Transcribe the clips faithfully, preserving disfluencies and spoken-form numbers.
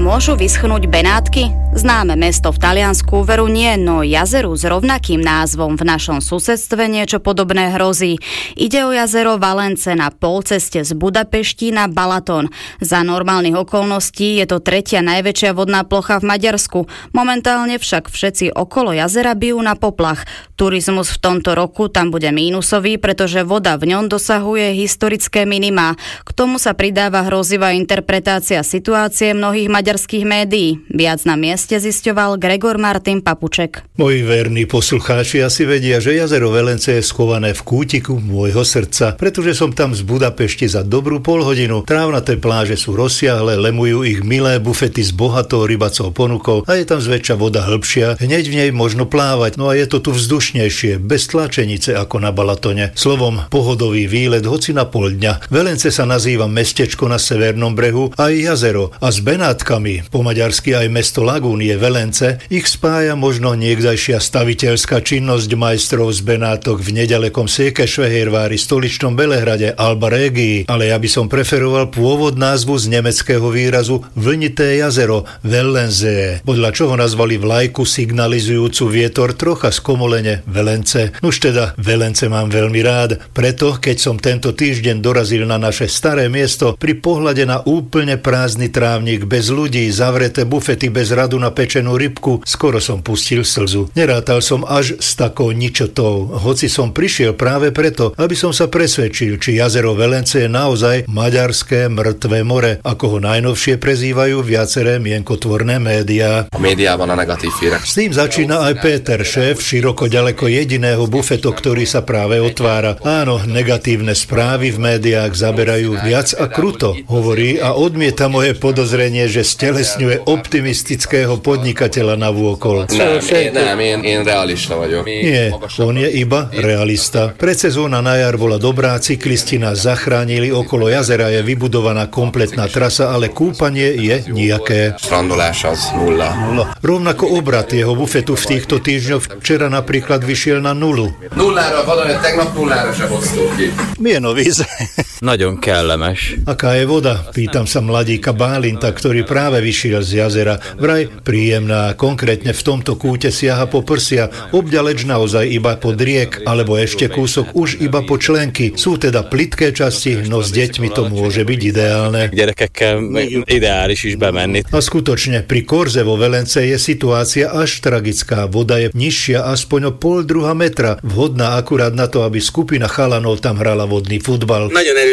môžu vyschnúť Benátky? Známe mesto v Taliansku veru nie, no jazeru s rovnakým názvom v našom susedstve niečo podobné hrozí. Ide o jazero Valence na polceste z Budapešti na Balaton. Za normálnych okolností je to tretia najväčšia vodná plocha v Maďarsku. Momentálne však všetci okolo jazera bijú na poplach. Turizmus v tomto roku tam bude mínusový, pretože voda v ňom dosahuje historické minimá. K tomu sa pridáva hrozivá interpretácia situácie mnohých maďarských médií. Viac na mieste zisťoval Gregor Martin Papuček. Moji verní poslucháči asi vedia, že jazero Velence je schované v kútiku môjho srdca, pretože som tam z Budapešti za dobrú polhodinu. Trávnaté pláže sú rozsiahle, lemujú ich milé bufety s bohatou rybacou ponukou a je tam zväčša voda hĺbšia, hneď v nej možno plávať, no a je to tu vzdušnejšie, bez tlačenice ako na Balatone. Slovom, pohodový výlet hoci na pol dňa. Velence sa nazýva mestečko na severnom brehu a aj jazero a s Benátkami, po maďarsky aj mesto Lagún je Velence, ich spája možno niekdajšia staviteľská činnosť majstrov z Benátok v nedalekom Székesfehérvári, stoličnom Belehrade, Alba Regii, ale ja by som preferoval pôvod názvu z nemeckého výrazu vlnité jazero, Wellensee, podľa čoho nazvali vlajku signalizujúcu vietor trocha skomolene Velence. Nuž teda, Velence mám veľmi rád, preto keď som tento týždeň dorazil na naše staré miesto, pri pohľade na úplne prázdny trávnik, bez ľudí, zavreté bufety, bez radu na pečenú rybku, skoro som pustil slzu. Nerátal som až s takou ničotou, hoci som prišiel práve preto, aby som sa presvedčil, či jazero Velence je naozaj maďarské mŕtve more, ako ho najnovšie prezývajú viaceré mienkotvorné médiá. Médiában a negatív hírek. S tým začína aj Péter, šéf široko ďaleko jediného bufetu, ktorý sa práve otvára. Áno, negatívne správy v médiách zaberajú viac a kruto, hovorí a odmieta moje podozrenie, že stelesňuje optimistického podnikateľa na vôkol. Nem, én, nem, én, én realista vagyok. Nie, on je iba realista. Predsezóna na jar bola dobrá, cyklisti nás zachránili, okolo jazera je vybudovaná kompletná trasa, ale kúpanie je nijaké. Strandolás az nulla. Nula. Rovnako obrat jeho bufetu v týchto týždňoch včera napríklad vyšiel na nulu. Nullára vadon, hogy tegnap nullára se hoztuk ki. Milyen víz. Nagyon kellemes. Aká je voda? Pýtam sa mladíka Bálinta, ktorý práve vyšiel z jazera. Vraj príjemná, konkrétne v tomto kúte siaha po prsia, obďaleč naozaj iba pod riek, alebo ešte kúsok už iba po členky. Sú teda plitké časti, no s deťmi to môže byť ideálne. Gyerekekkel ideális is bemenni. A skutočne, pri Korze vo Velence je situácia až tragická. Voda je nižšia aspoň o pol druha metra, vhodná akurát na to, aby skupina chalanov tam hrala vodný futbal.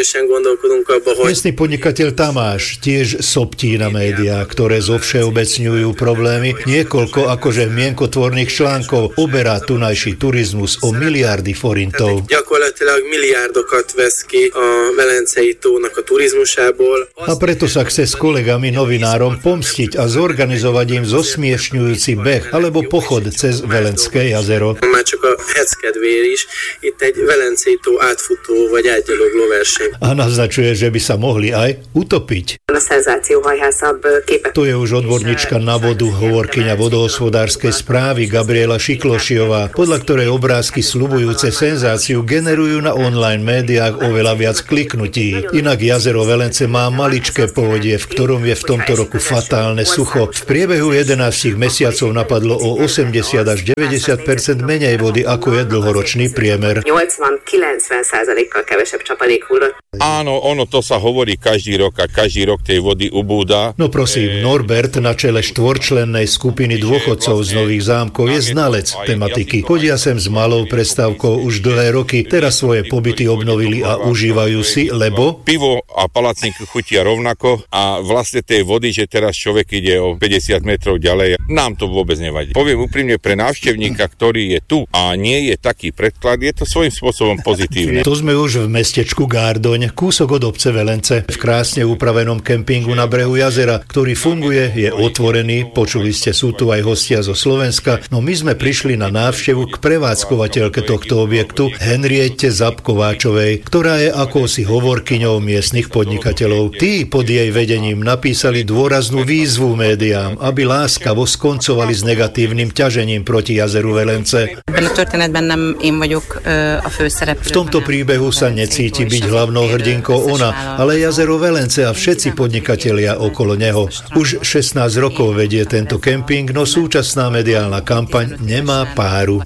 Miestny podnikateľ Tamáš tiež soptí na médiá, ktoré zovšeobecňujú problémy. Niekoľko akože mienkotvorných článkov oberá tunajší turizmus o miliardy forintov. Gyakorlatilag miliárdokat vesz ki a Velencei tónak a turizmusából. A preto sa chce s kolegami novinárom pomstiť a zorganizovať im zosmiešňujúci beh alebo pochod cez Velenské jazero. Már csak a heckedvér is, itt egy Velencei tó átfutó vagy átgyalogló verseny. A naznačuje, že by sa mohli aj utopiť. To je už odborníčka na vodu, hovorkyňa vodohospodárskej správy Gabriela Šiklošiová, podľa ktorej obrázky sľubujúce senzáciu generujú na online médiách oveľa viac kliknutí. Inak jazero Velence má maličké povodie, v ktorom je v tomto roku fatálne sucho. V priebehu jedenástich mesiacov napadlo o osemdesiat až deväťdesiat percent menej vody, ako je dlhoročný priemer. Áno, ono to sa hovorí každý rok a každý rok tej vody ubúda. No prosím, Norbert na čele štvorčlennej skupiny dôchodcov z Nových Zámkov je znalec tematiky. Chodia sem s malou prestávkou už dlhé roky, teraz svoje pobyty obnovili a užívajú si, lebo pivo a palacníky chutia rovnako a vlastne tej vody, že teraz človek ide o päťdesiat metrov ďalej, nám to vôbec nevadí. Poviem úprimne, pre návštevníka, ktorý je tu a nie je taký predklad, je to svojím spôsobom pozitívne. To sme už v mestečku Gárdoň, kúsok od obce Velence, v krásne upravenom kempingu na brehu jazera, ktorý funguje, je otvorený, počuli ste, sú tu aj hostia zo Slovenska, no my sme prišli na návštevu k prevádzkovateľke tohto objektu Henriette Zabkováčovej, ktorá je akousi hovorkyňou miestnych podnikateľov. Tí pod jej vedením napísali dôraznú výzvu médiám, aby láskavo skoncovali s negatívnym ťažením proti jazeru Velence. V tomto príbehu sa necíti byť hlavnou hrdinkou ona, ale jazero Velence a všetci podnikatelia okolo neho. ho. Už šestnásť rokov vedie tento kemping, no súčasná mediálna kampaň nemá páru.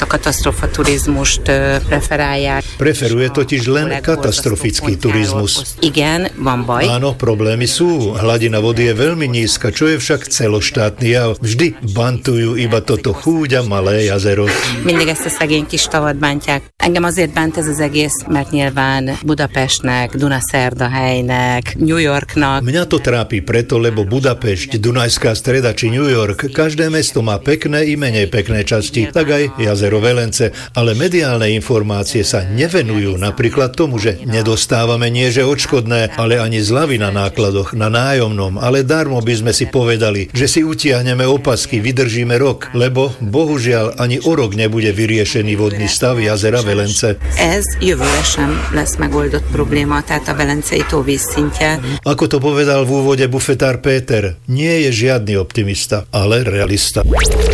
Preferuje totiž len katastrofický turizmus. Áno, problémy sú. Hladina vody je veľmi nízka, čo je však celoštátny jav. Vždy bantujú iba toto chúďa malé jazero. Mindig ezt a szegény kis tavat bántják. Engem azért bánt ez az egész, mert nyilván Budapestnek, Dunaszerdahelynek, New Yorknak. Mňa to trápi preto, lebo Budapešť, Dunajská Streda či New York, každé mesto má pekné i menej pekné časti, tak aj jazero Velence, ale mediálne informácie sa nevenujú napríklad tomu, že nedostávame nie že odškodné, ale ani zľavy na nákladoch, na nájomnom, ale darmo by sme si povedali, že si utiahneme opasky, vydržíme rok, lebo bohužiaľ ani o rok nebude vyriešený vodný stav jazera Velence. Ez jövőre sem lesz megoldott probléma, tehát a Velencei tó vízszintje. Ako to povedal v úvode bufetár Péter, nie je žiadny optimista, ale realista.